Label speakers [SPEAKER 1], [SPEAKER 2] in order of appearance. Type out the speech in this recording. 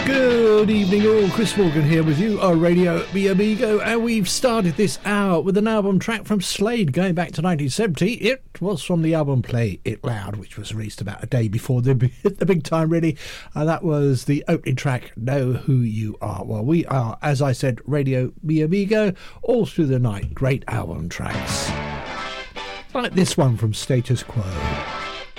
[SPEAKER 1] Good evening all, Chris Morgan here with you on Radio Mi Amigo, and we've started this hour with an album track from Slade going back to 1970. It was from the album Play It Loud, which was released about a day before the big time really, and that was the opening track, Know Who You Are. Well, we are, as I said, Radio Mi Amigo, all through the night. Great album tracks like this one from Status Quo.